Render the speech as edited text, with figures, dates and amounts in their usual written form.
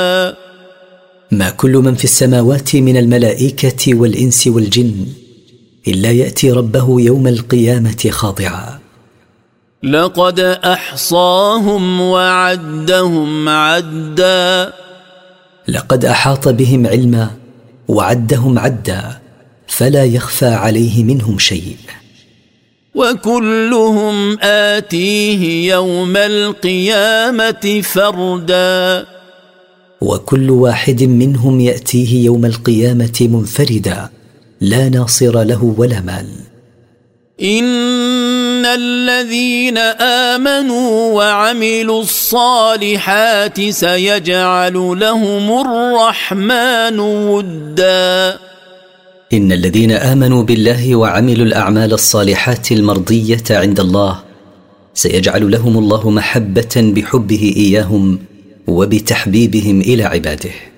ما كل من في السماوات من الملائكة والإنس والجن إلا يأتي ربه يوم القيامة خاضعا. لقد أحصاهم وعدهم عدا. لقد أحاط بهم علما وعدهم عدا، فلا يخفى عليه منهم شيء. وكلهم آتيه يوم القيامة فردا. وكل واحد منهم يأتيه يوم القيامة منفردا، لا ناصر له ولا مال. إن الذين آمنوا وعملوا الصالحات سيجعل لهم الرحمن ودا. إن الذين آمنوا بالله وعملوا الأعمال الصالحات المرضية عند الله سيجعل لهم الله محبة بحبه إياهم وبتحبيبهم إلى عباده.